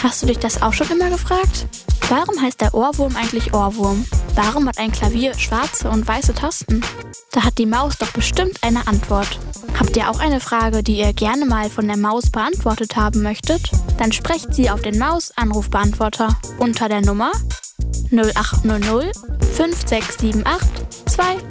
Hast du dich das auch schon immer gefragt? Warum heißt der Ohrwurm eigentlich Ohrwurm? Warum hat ein Klavier schwarze und weiße Tasten? Da hat die Maus doch bestimmt eine Antwort. Habt ihr auch eine Frage, die ihr gerne mal von der Maus beantwortet haben möchtet? Dann sprecht sie auf den Maus-Anrufbeantworter unter der Nummer 0800 5678 2